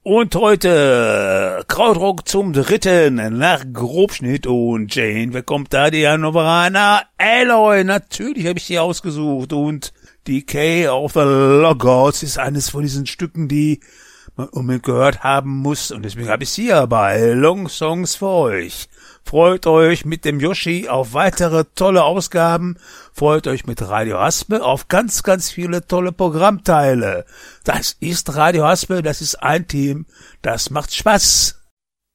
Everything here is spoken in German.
Und heute Krautrock zum dritten nach Grobschnitt und Jane, wer kommt da? Die Hannoveraner Aloy, natürlich habe ich die ausgesucht und Decay of the Logos ist eines von diesen Stücken, die man unbedingt gehört haben muss und deswegen habe ich sie hier bei Long Songs für euch. Freut euch mit dem Yoshi auf weitere tolle Ausgaben. Freut euch mit Radio Haspel auf ganz, ganz viele tolle Programmteile. Das ist Radio Haspel, das ist ein Team. Das macht Spaß.